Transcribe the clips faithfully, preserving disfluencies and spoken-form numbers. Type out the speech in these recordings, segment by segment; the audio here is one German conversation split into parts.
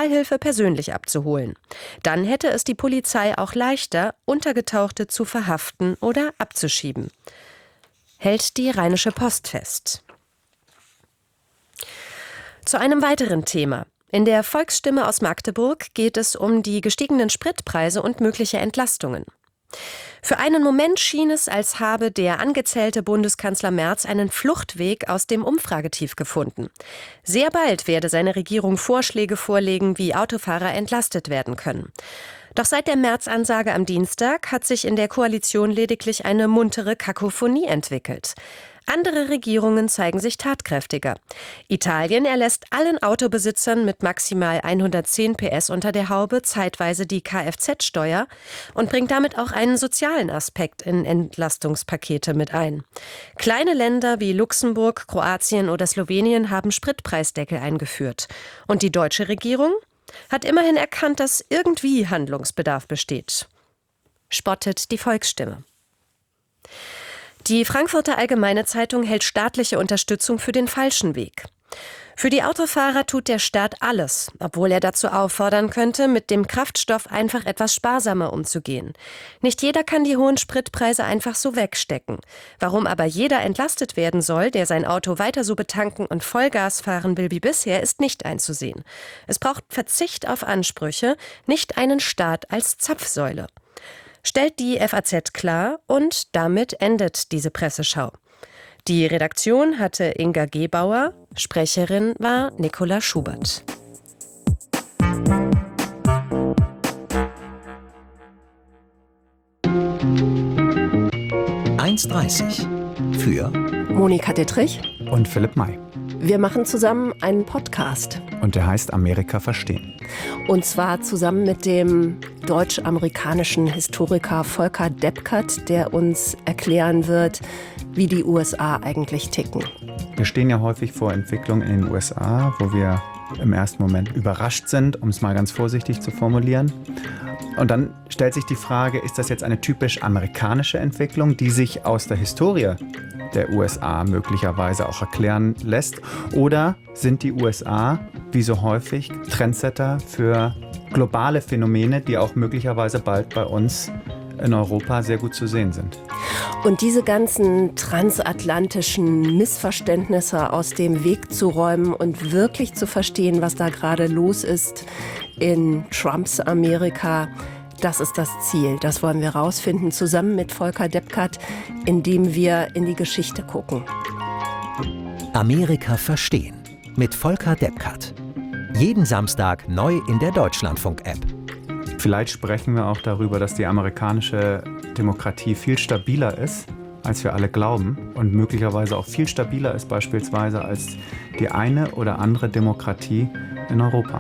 Sozialhilfe persönlich abzuholen. Dann hätte es die Polizei auch leichter, Untergetauchte zu verhaften oder abzuschieben. Hält die Rheinische Post fest. Zu einem weiteren Thema. In der Volksstimme aus Magdeburg geht es um die gestiegenen Spritpreise und mögliche Entlastungen. Für einen Moment schien es, als habe der angezählte Bundeskanzler Merz einen Fluchtweg aus dem Umfragetief gefunden. Sehr bald werde seine Regierung Vorschläge vorlegen, wie Autofahrer entlastet werden können. Doch seit der Merz-Ansage am Dienstag hat sich in der Koalition lediglich eine muntere Kakophonie entwickelt. Andere Regierungen zeigen sich tatkräftiger. Italien erlässt allen Autobesitzern mit maximal hundertzehn P S unter der Haube zeitweise die Kfz-Steuer und bringt damit auch einen sozialen Aspekt in Entlastungspakete mit ein. Kleine Länder wie Luxemburg, Kroatien oder Slowenien haben Spritpreisdeckel eingeführt. Und die deutsche Regierung hat immerhin erkannt, dass irgendwie Handlungsbedarf besteht. Spottet die Volksstimme. Die Frankfurter Allgemeine Zeitung hält staatliche Unterstützung für den falschen Weg. Für die Autofahrer tut der Staat alles, obwohl er dazu auffordern könnte, mit dem Kraftstoff einfach etwas sparsamer umzugehen. Nicht jeder kann die hohen Spritpreise einfach so wegstecken. Warum aber jeder entlastet werden soll, der sein Auto weiter so betanken und Vollgas fahren will wie bisher, ist nicht einzusehen. Es braucht Verzicht auf Ansprüche, nicht einen Staat als Zapfsäule. Stellt die F A Z klar und damit endet diese Presseschau. Die Redaktion hatte Inga Gebauer, Sprecherin war Nicola Schubert. eins dreißig für Monika Dittrich und Philipp May. Wir machen zusammen einen Podcast. Und der heißt Amerika verstehen. Und zwar zusammen mit dem deutsch-amerikanischen Historiker Volker Deppkert, der uns erklären wird, wie die U S A eigentlich ticken. Wir stehen ja häufig vor Entwicklungen in den U S A, wo wir im ersten Moment überrascht sind, um es mal ganz vorsichtig zu formulieren. Und dann stellt sich die Frage, ist das jetzt eine typisch amerikanische Entwicklung, die sich aus der Historie der U S A möglicherweise auch erklären lässt? Oder sind die U S A, wie so häufig, Trendsetter für globale Phänomene, die auch möglicherweise bald bei uns in Europa sehr gut zu sehen sind? Und diese ganzen transatlantischen Missverständnisse aus dem Weg zu räumen und wirklich zu verstehen, was da gerade los ist in Trumps Amerika, das ist das Ziel. Das wollen wir rausfinden, zusammen mit Volker Deppkert, indem wir in die Geschichte gucken. Amerika verstehen mit Volker Deppkert. Jeden Samstag neu in der Deutschlandfunk-App. Vielleicht sprechen wir auch darüber, dass die amerikanische Demokratie viel stabiler ist, als wir alle glauben und möglicherweise auch viel stabiler ist beispielsweise als die eine oder andere Demokratie in Europa.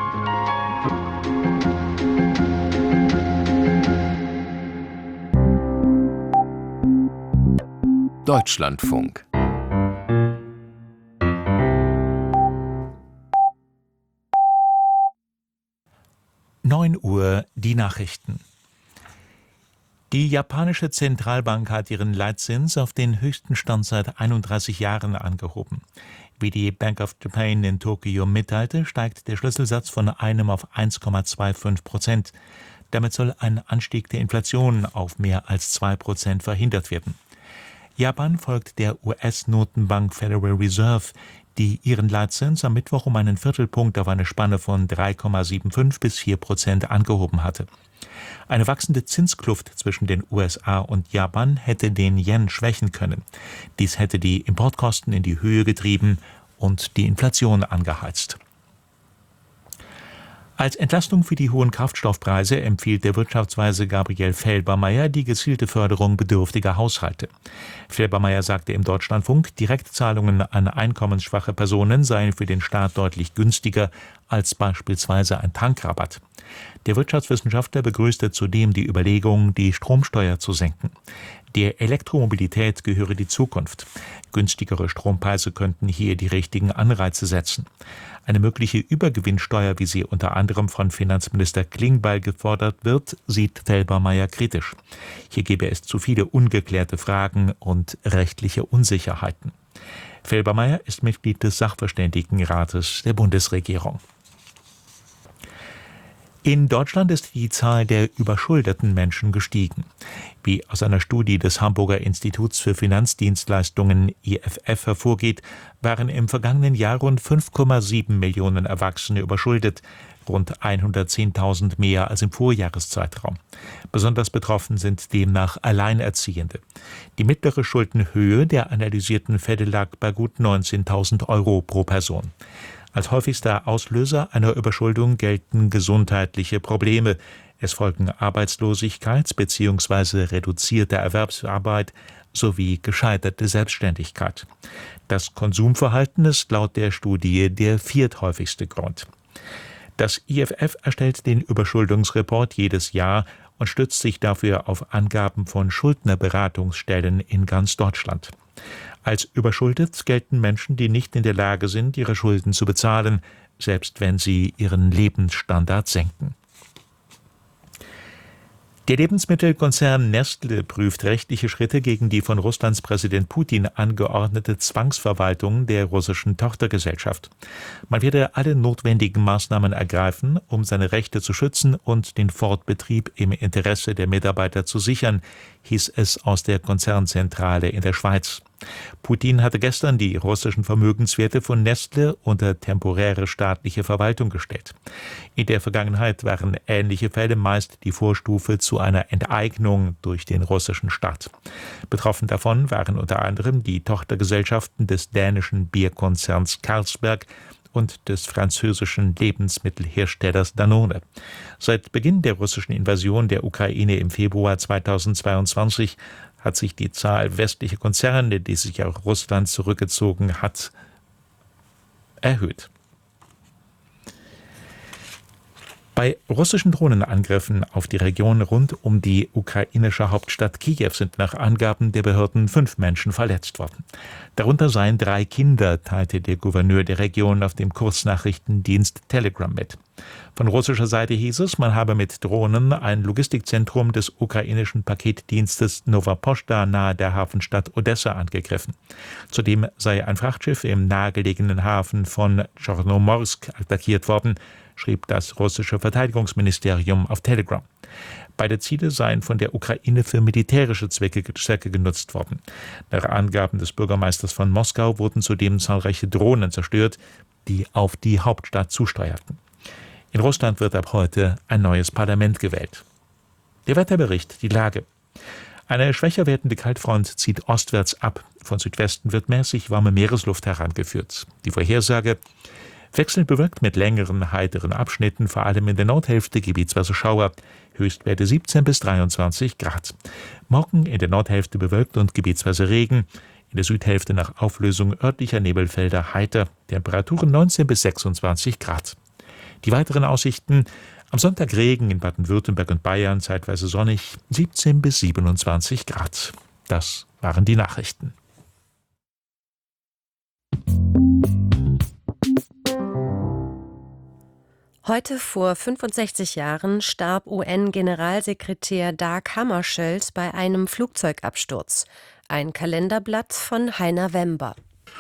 Deutschlandfunk. neun Uhr, die Nachrichten. Die japanische Zentralbank hat ihren Leitzins auf den höchsten Stand seit einunddreißig Jahren angehoben. Wie die Bank of Japan in Tokio mitteilte, steigt der Schlüsselsatz von einem auf eins Komma fünfundzwanzig Prozent. Damit soll ein Anstieg der Inflation auf mehr als zwei Prozent verhindert werden. Japan folgt der U S-Notenbank Federal Reserve, die ihren Leitzins am Mittwoch um einen Viertelpunkt auf eine Spanne von drei Komma fünfundsiebzig bis vier Prozent angehoben hatte. Eine wachsende Zinskluft zwischen den U S A und Japan hätte den Yen schwächen können. Dies hätte die Importkosten in die Höhe getrieben und die Inflation angeheizt. Als Entlastung für die hohen Kraftstoffpreise empfiehlt der Wirtschaftsweise Gabriel Felbermayr die gezielte Förderung bedürftiger Haushalte. Felbermayr sagte im Deutschlandfunk, Direktzahlungen an einkommensschwache Personen seien für den Staat deutlich günstiger als beispielsweise ein Tankrabatt. Der Wirtschaftswissenschaftler begrüßte zudem die Überlegung, die Stromsteuer zu senken. Der Elektromobilität gehöre die Zukunft. Günstigere Strompreise könnten hier die richtigen Anreize setzen. Eine mögliche Übergewinnsteuer, wie sie unter anderem von Finanzminister Klingbeil gefordert wird, sieht Felbermayr kritisch. Hier gebe es zu viele ungeklärte Fragen und rechtliche Unsicherheiten. Felbermayr ist Mitglied des Sachverständigenrates der Bundesregierung. In Deutschland ist die Zahl der überschuldeten Menschen gestiegen. Wie aus einer Studie des Hamburger Instituts für Finanzdienstleistungen I F F hervorgeht, waren im vergangenen Jahr rund fünf Komma sieben Millionen Erwachsene überschuldet, rund hundertzehntausend mehr als im Vorjahreszeitraum. Besonders betroffen sind demnach Alleinerziehende. Die mittlere Schuldenhöhe der analysierten Fälle lag bei gut neunzehntausend Euro pro Person. Als häufigster Auslöser einer Überschuldung gelten gesundheitliche Probleme. Es folgen Arbeitslosigkeit bzw. reduzierte Erwerbsarbeit sowie gescheiterte Selbstständigkeit. Das Konsumverhalten ist laut der Studie der vierthäufigste Grund. Das I F F erstellt den Überschuldungsreport jedes Jahr und stützt sich dafür auf Angaben von Schuldnerberatungsstellen in ganz Deutschland. Als überschuldet gelten Menschen, die nicht in der Lage sind, ihre Schulden zu bezahlen, selbst wenn sie ihren Lebensstandard senken. Der Lebensmittelkonzern Nestle prüft rechtliche Schritte gegen die von Russlands Präsident Putin angeordnete Zwangsverwaltung der russischen Tochtergesellschaft. Man werde alle notwendigen Maßnahmen ergreifen, um seine Rechte zu schützen und den Fortbetrieb im Interesse der Mitarbeiter zu sichern, hieß es aus der Konzernzentrale in der Schweiz. Putin hatte gestern die russischen Vermögenswerte von Nestle unter temporäre staatliche Verwaltung gestellt. In der Vergangenheit waren ähnliche Fälle meist die Vorstufe zu einer Enteignung durch den russischen Staat. Betroffen davon waren unter anderem die Tochtergesellschaften des dänischen Bierkonzerns Carlsberg und des französischen Lebensmittelherstellers Danone. Seit Beginn der russischen Invasion der Ukraine im Februar zweitausendzweiundzwanzig hat sich die Zahl westlicher Konzerne, die sich aus Russland zurückgezogen hat, erhöht. Bei russischen Drohnenangriffen auf die Region rund um die ukrainische Hauptstadt Kiew sind nach Angaben der Behörden fünf Menschen verletzt worden. Darunter seien drei Kinder, teilte der Gouverneur der Region auf dem Kurznachrichtendienst Telegram mit. Von russischer Seite hieß es, man habe mit Drohnen ein Logistikzentrum des ukrainischen Paketdienstes Nova Pochta nahe der Hafenstadt Odessa angegriffen. Zudem sei ein Frachtschiff im nahegelegenen Hafen von Chornomorsk attackiert worden, schrieb das russische Verteidigungsministerium auf Telegram. Beide Ziele seien von der Ukraine für militärische Zwecke, Zwecke genutzt worden. Nach Angaben des Bürgermeisters von Moskau wurden zudem zahlreiche Drohnen zerstört, die auf die Hauptstadt zusteuerten. In Russland wird ab heute ein neues Parlament gewählt. Der Wetterbericht, die Lage. Eine schwächer werdende Kaltfront zieht ostwärts ab. Von Südwesten wird mäßig warme Meeresluft herangeführt. Die Vorhersage: wechselnd bewölkt mit längeren, heiteren Abschnitten, vor allem in der Nordhälfte gebietsweise Schauer. Höchstwerte siebzehn bis dreiundzwanzig Grad. Morgen in der Nordhälfte bewölkt und gebietsweise Regen. In der Südhälfte nach Auflösung örtlicher Nebelfelder heiter. Temperaturen neunzehn bis sechsundzwanzig Grad. Die weiteren Aussichten: am Sonntag Regen in Baden-Württemberg und Bayern, zeitweise sonnig, siebzehn bis siebenundzwanzig Grad. Das waren die Nachrichten. Heute vor fünfundsechzig Jahren starb U N-Generalsekretär Dag Hammarskjöld bei einem Flugzeugabsturz. Ein Kalenderblatt von Heiner Wember.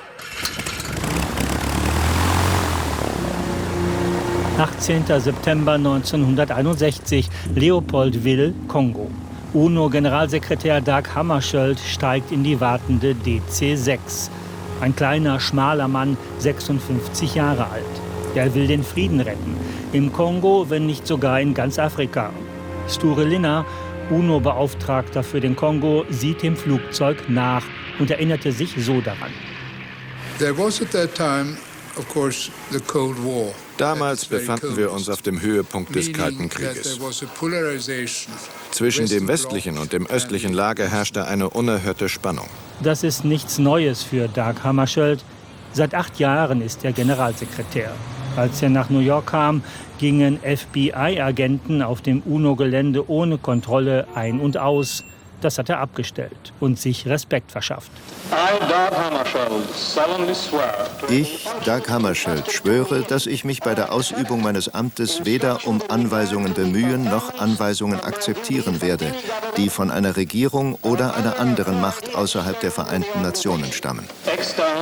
achtzehnter September neunzehnhunderteinundsechzig, Leopoldville, Kongo. U N O-Generalsekretär Dag Hammarskjöld steigt in die wartende D C sechs. Ein kleiner, schmaler Mann, sechsundfünfzig Jahre alt. Er will den Frieden retten. Im Kongo, wenn nicht sogar in ganz Afrika. Sture Linna, U N O-Beauftragter für den Kongo, sieht dem Flugzeug nach und erinnerte sich so daran. There was at that time, of course, the Cold War. Damals befanden wir uns auf dem Höhepunkt des Kalten Krieges. Zwischen dem westlichen und dem östlichen Lager herrschte eine unerhörte Spannung. Das ist nichts Neues für Dag Hammarskjöld. Seit acht Jahren ist er Generalsekretär. Als er nach New York kam, gingen F B I-Agenten auf dem U N O-Gelände ohne Kontrolle ein und aus. Das hat er abgestellt und sich Respekt verschafft. Ich, Dag Hammarskjöld, schwöre, dass ich mich bei der Ausübung meines Amtes weder um Anweisungen bemühen noch Anweisungen akzeptieren werde, die von einer Regierung oder einer anderen Macht außerhalb der Vereinten Nationen stammen.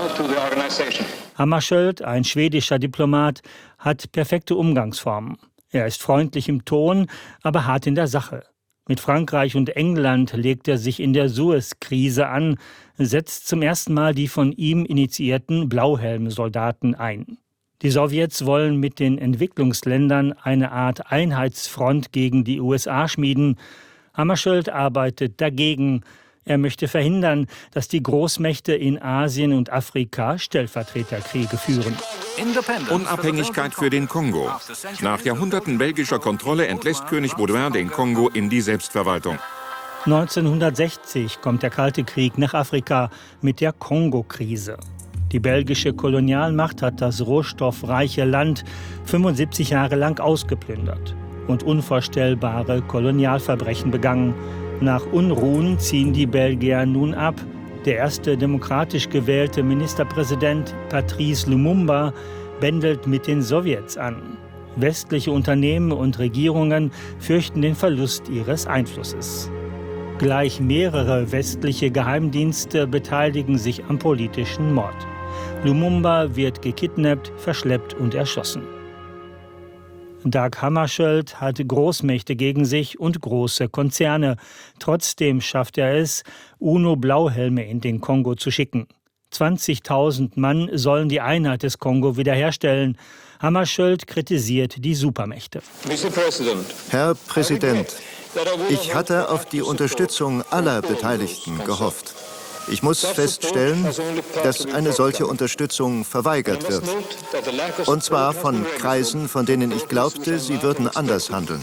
Hammarskjöld, ein schwedischer Diplomat, hat perfekte Umgangsformen. Er ist freundlich im Ton, aber hart in der Sache. Mit Frankreich und England legt er sich in der Suez-Krise an, setzt zum ersten Mal die von ihm initiierten Blauhelm-Soldaten ein. Die Sowjets wollen mit den Entwicklungsländern eine Art Einheitsfront gegen die U S A schmieden. Hammarskjöld arbeitet dagegen. Er möchte verhindern, dass die Großmächte in Asien und Afrika Stellvertreterkriege führen. Unabhängigkeit für den Kongo. Nach Jahrhunderten belgischer Kontrolle entlässt König Baudouin den Kongo in die Selbstverwaltung. neunzehnhundertsechzig kommt der Kalte Krieg nach Afrika mit der Kongo-Krise. Die belgische Kolonialmacht hat das rohstoffreiche Land fünfundsiebzig Jahre lang ausgeplündert und unvorstellbare Kolonialverbrechen begangen. Nach Unruhen ziehen die Belgier nun ab. Der erste demokratisch gewählte Ministerpräsident Patrice Lumumba bändelt mit den Sowjets an. Westliche Unternehmen und Regierungen fürchten den Verlust ihres Einflusses. Gleich mehrere westliche Geheimdienste beteiligen sich am politischen Mord. Lumumba wird gekidnappt, verschleppt und erschossen. Dag Hammarskjöld hat Großmächte gegen sich und große Konzerne. Trotzdem schafft er es, UNO-Blauhelme in den Kongo zu schicken. zwanzigtausend Mann sollen die Einheit des Kongo wiederherstellen. Hammarskjöld kritisiert die Supermächte. Herr Präsident, ich hatte auf die Unterstützung aller Beteiligten gehofft. Ich muss feststellen, dass eine solche Unterstützung verweigert wird. Und zwar von Kreisen, von denen ich glaubte, sie würden anders handeln.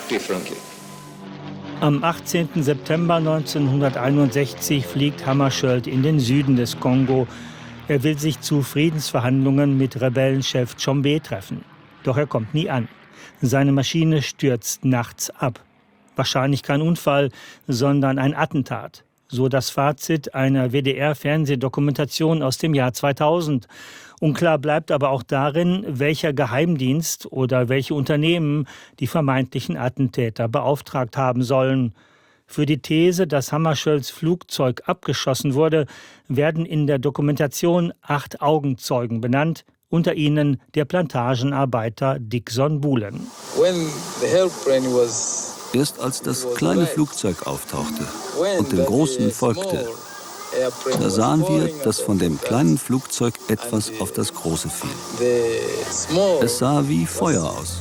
Am achtzehnten September neunzehnhunderteinundsechzig fliegt Hammarskjöld in den Süden des Kongo. Er will sich zu Friedensverhandlungen mit Rebellenchef Tshombe treffen. Doch er kommt nie an. Seine Maschine stürzt nachts ab. Wahrscheinlich kein Unfall, sondern ein Attentat. So das Fazit einer W D R-Fernsehdokumentation aus dem Jahr zweitausend. Unklar bleibt aber auch darin, welcher Geheimdienst oder welche Unternehmen die vermeintlichen Attentäter beauftragt haben sollen. Für die These, dass Hammarskjölds Flugzeug abgeschossen wurde, werden in der Dokumentation acht Augenzeugen benannt, unter ihnen der Plantagenarbeiter Dickson Bulen. Erst als das kleine Flugzeug auftauchte und dem großen folgte, da sahen wir, dass von dem kleinen Flugzeug etwas auf das große fiel. Es sah wie Feuer aus.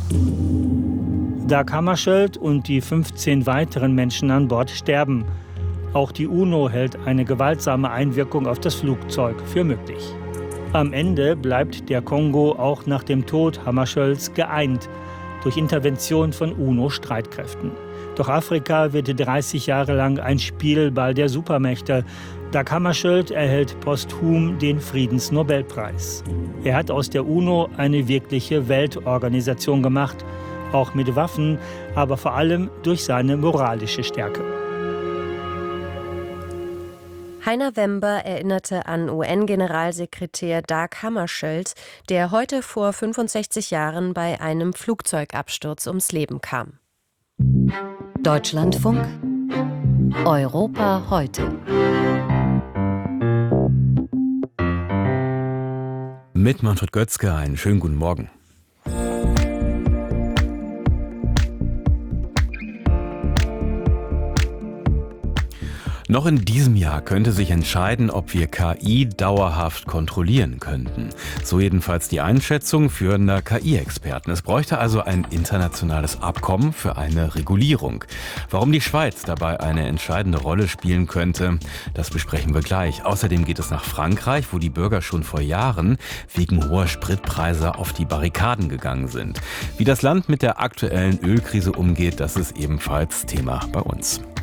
Dag Hammarskjöld und die fünfzehn weiteren Menschen an Bord sterben. Auch die UNO hält eine gewaltsame Einwirkung auf das Flugzeug für möglich. Am Ende bleibt der Kongo auch nach dem Tod Hammarskjölds geeint, durch Intervention von UNO-Streitkräften. Doch Afrika wird dreißig Jahre lang ein Spielball der Supermächte. Dag Hammarskjöld erhält posthum den Friedensnobelpreis. Er hat aus der UNO eine wirkliche Weltorganisation gemacht, auch mit Waffen, aber vor allem durch seine moralische Stärke. Heiner Wember erinnerte an U N-Generalsekretär Dag Hammarskjöld, der heute vor fünfundsechzig Jahren bei einem Flugzeugabsturz ums Leben kam. Deutschlandfunk Europa heute. Mit Manfred Götzke einen schönen guten Morgen. Noch in diesem Jahr könnte sich entscheiden, ob wir K I dauerhaft kontrollieren könnten. So jedenfalls die Einschätzung führender K I-Experten. Es bräuchte also ein internationales Abkommen für eine Regulierung. Warum die Schweiz dabei eine entscheidende Rolle spielen könnte, das besprechen wir gleich. Außerdem geht es nach Frankreich, wo die Bürger schon vor Jahren wegen hoher Spritpreise auf die Barrikaden gegangen sind. Wie das Land mit der aktuellen Ölkrise umgeht, das ist ebenfalls Thema bei uns.